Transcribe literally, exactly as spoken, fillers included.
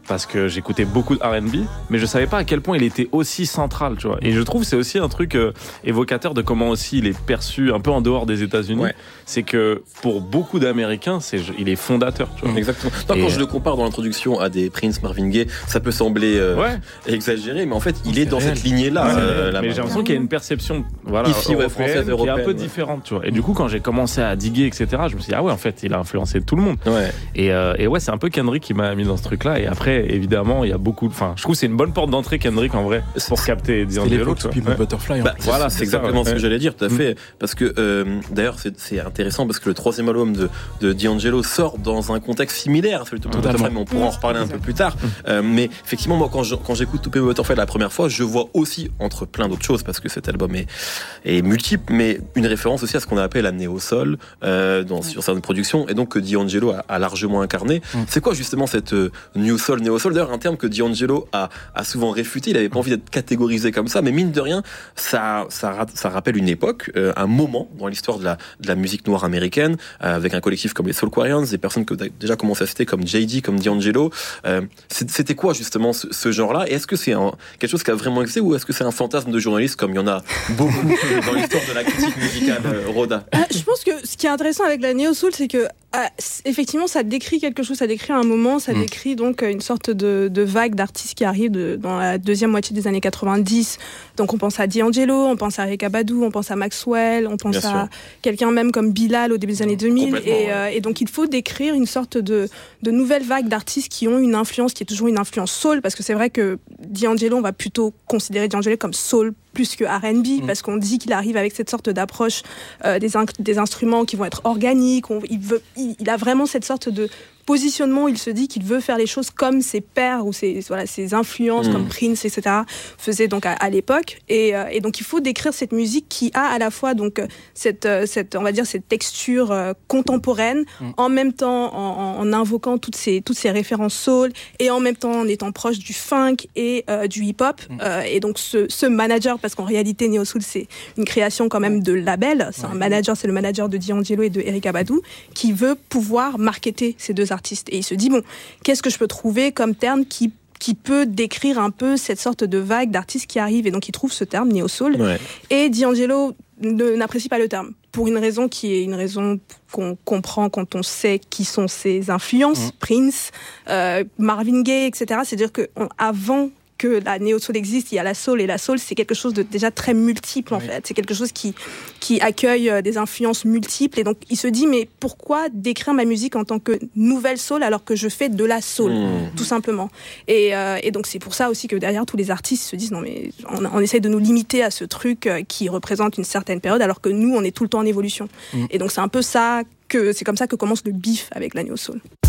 parce que j'écoutais beaucoup de R and B, mais je savais pas à quel point il était aussi central, tu vois. Et je trouve que c'est aussi un truc euh, évocateur de comment aussi il est perçu un peu en dehors des États-Unis. Ouais. C'est que pour beaucoup d'Américains, c'est, il est fondateur, tu vois. Exactement. Non, quand je le compare dans l'introduction à des Prince, Marvin Gaye, ça peut sembler euh, ouais. exagéré, mais en fait, il est, est dans réel. Cette lignée-là. Ouais, euh, mais j'ai l'impression qu'il y a une perception, voilà, Ici, ouais, française, européenne, qui est un peu ouais. différente, tu vois. Et du coup, quand j'ai commencé à diguer, et cetera, je me suis dit ah ouais, en fait, il a influencé tout le monde. Ouais. Et, euh, et ouais, c'est un peu Kendrick qui m'a mis dans ce truc-là. Et après, évidemment, il y a beaucoup. Enfin, je trouve que c'est une bonne porte d'entrée, Kendrick, en vrai, pour capter D'Angelo. Puis ouais. Butterfly. Bah, c'est, voilà, c'est, c'est exactement ça, ouais. ce que j'allais dire, tout à fait. Mm. Parce que euh, d'ailleurs, c'est, c'est intéressant parce que le troisième album de, de D'Angelo sort dans un contexte similaire à celui de Butterfly, mais on pourra en reparler un peu plus tard. Euh, mais effectivement, moi, quand, je, quand j'écoute To Pimp a Butterfly la première fois, je vois aussi, entre plein d'autres choses, parce que cet album est, est multiple, mais une référence aussi à ce qu'on appelle la néo-soul euh, dans, sur certaines productions, et donc que D'Angelo a, a largement incarné. Mm. C'est quoi justement cette euh, new soul, néo-soul? D'ailleurs, un terme que D'Angelo a, a souvent réfuté, il avait pas envie d'être catégorisé comme ça, mais mine de rien, ça, ça, ça rappelle une époque, euh, un moment dans l'histoire de la, de la musique noire américaine, euh, avec un collectif comme les Soulquarians, des personnes que déjà commencé à citer comme J D, comme D'Angelo. Euh, c'était quoi justement ce, ce genre-là? Et est-ce que c'est un, quelque chose qui a vraiment existé, ou est-ce que c'est un fantasme de journaliste comme il y en a beaucoup dans l'histoire de la critique musicale, euh, Rhoda? euh, Je pense que ce qui est intéressant avec la néo-soul, c'est que euh, effectivement, ça décrit quelque chose, ça décrit un moment, ça mmh. décrit donc une sorte de, de vague d'artistes qui arrivent de, dans la deuxième moitié des années quatre-vingt-dix. Donc on pense à D'Angelo, on pense à Erykah Badu, on pense à Maxwell, on pense Bien à sûr. quelqu'un même comme Bilal au début des années deux mille. Et, euh, et donc il faut décrire une sorte de, de nouvelle vague d'artistes qui ont une influence, qui est toujours une influence soul, parce que c'est vrai que D'Angelo, on va plutôt considérer D'Angelo comme soul plus que R and B, mmh. parce qu'on dit qu'il arrive avec cette sorte d'approche euh, des, in- des instruments qui vont être organiques. On, il, veut, il, il a vraiment cette sorte de positionnement où il se dit qu'il veut faire les choses comme ses pairs ou ses, voilà, ses influences mmh. comme Prince, et cetera faisaient donc à, à l'époque. Et, euh, et donc il faut décrire cette musique qui a à la fois donc cette, cette on va dire cette texture euh, contemporaine, mmh. en même temps en, en invoquant toutes ces toutes ces références soul, et en même temps en étant proche du funk et euh, du hip-hop. Mmh. Euh, et donc ce, ce manager, parce qu'en réalité Neo Soul c'est une création quand même de label, c'est ouais. un manager, c'est le manager de D'Angelo et de Erykah Badu qui veut pouvoir marketer ces deux artistes. Et il se dit, bon, qu'est-ce que je peux trouver comme terme qui, qui peut décrire un peu cette sorte de vague d'artistes qui arrivent? Et donc il trouve ce terme, néo-soul. Ouais. Et D'Angelo ne, n'apprécie pas le terme, pour une raison qui est une raison qu'on comprend quand on sait qui sont ses influences, mmh. Prince, euh, Marvin Gaye, et cetera. C'est-à-dire qu'avant que la néo-soul existe, il y a la soul, et la soul, c'est quelque chose de déjà très multiple, en oui. fait. C'est quelque chose qui, qui accueille des influences multiples. Et donc, il se dit, mais pourquoi décrire ma musique en tant que nouvelle soul alors que je fais de la soul, mmh. tout simplement. Et, euh, et donc, c'est pour ça aussi que derrière, tous les artistes se disent, non, mais on, on essaye de nous limiter à ce truc qui représente une certaine période, alors que nous, on est tout le temps en évolution. Mmh. Et donc, c'est un peu ça que, c'est comme ça que commence le bif avec la néo-soul.